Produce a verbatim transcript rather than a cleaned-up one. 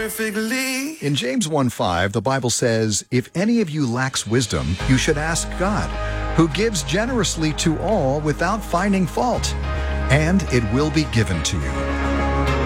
perfectly. In James one five, the Bible says, "If any of you lacks wisdom, you should ask God, who gives generously to all without finding fault, and it will be given to you."